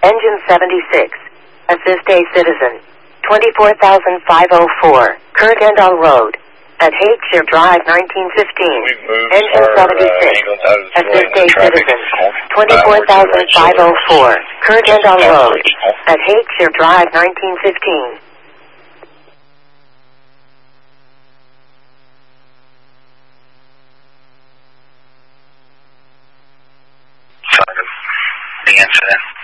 Engine 76. Assist a citizen. 24,504. Kirkendall Road. At Haitshire Drive, 1915. Engine 76. Assist a citizen. 24,504. Kirkendall Road. At Haitshire Drive, 1915. The incident.